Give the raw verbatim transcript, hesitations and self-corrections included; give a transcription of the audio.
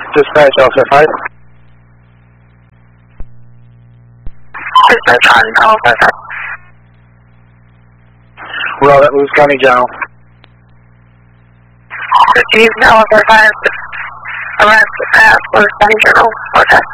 Dispatch, Officer five. Dispatch on Officer. Roll at Lewis County General. Receive Officer five. Arrest at Lewis County General. Okay.